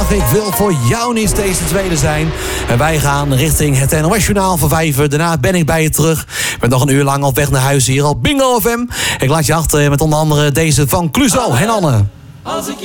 Ik wil voor jou niet steeds de tweede zijn. En wij gaan richting het NOS-journaal van 5 uur. Daarna ben ik bij je terug. Ik ben nog een uur lang op weg naar huis hier op Bingo FM. Ik laat je achter met onder andere deze van Clouseau en Anne. Als ik